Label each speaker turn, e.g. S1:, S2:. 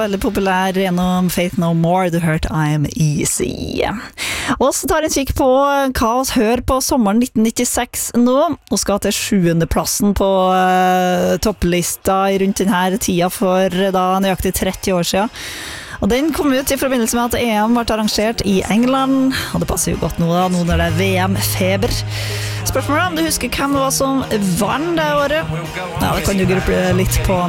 S1: Veldig populær gjennom Faith No More, du hørte I'm Easy. Og så tar en kikk på hva oss hører på sommeren 1996 nå, og skal til 7. plassen på topplista rundt denne tida for da nøyaktig 30 år siden. Og den kom ut i forbindelse med at EM ble arrangert i England, og det passer jo godt nå da, nå når det er VM-feber. Spørsmålet om du husker hvem det var som vann det året? Ja, det kan du gruppe litt på